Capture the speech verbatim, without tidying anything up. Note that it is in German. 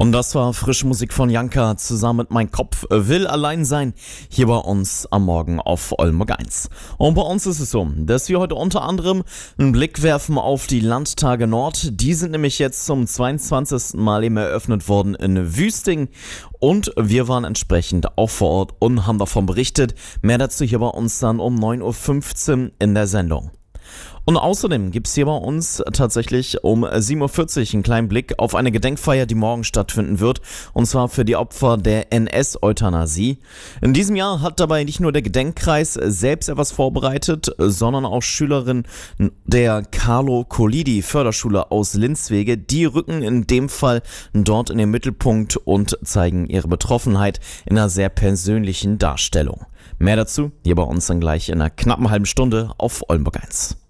Und das war frische Musik von Janka zusammen mit Mein Kopf will allein sein, hier bei uns am Morgen auf Oldenburg eins. Und bei uns ist es so, dass wir heute unter anderem einen Blick werfen auf die Landtage Nord. Die sind nämlich jetzt zum zweiundzwanzigsten Mal eben eröffnet worden in Wüsting. Und wir waren entsprechend auch vor Ort und haben davon berichtet. Mehr dazu hier bei uns dann um neun Uhr fünfzehn in der Sendung. Und außerdem gibt's hier bei uns tatsächlich um sieben Uhr vierzig einen kleinen Blick auf eine Gedenkfeier, die morgen stattfinden wird, und zwar für die Opfer der N S-Euthanasie. In diesem Jahr hat dabei nicht nur der Gedenkkreis selbst etwas vorbereitet, sondern auch Schülerinnen der Carlo Collidi Förderschule aus Linzwege. Die rücken in dem Fall dort in den Mittelpunkt und zeigen ihre Betroffenheit in einer sehr persönlichen Darstellung. Mehr dazu hier bei uns dann gleich in einer knappen halben Stunde auf Oldenburg eins.